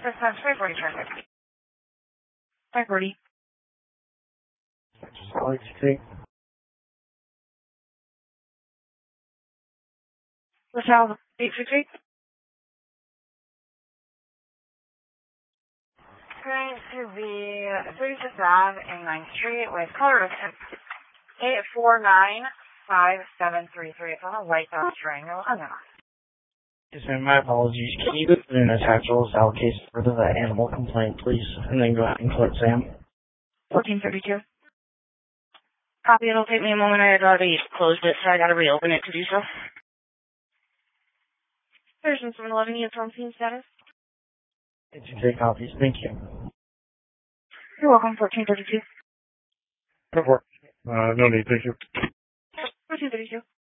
First time, 340 traffic. 540. LaSalle, 860. Going to be 36th Ave and 9th Street with color of 8495733. It's on a white dot triangle. Oh, no. Yes, ma'am, my apologies. Can you go through and attach all this out case for the animal complaint, please? And then go ahead and click Sam. 1432. Copy, it'll take me a moment. I had already closed it, so I gotta reopen it to do so. Version 711 units on scene status. It's take copies. Thank you. You're welcome, 1432. No need, thank you. 1432.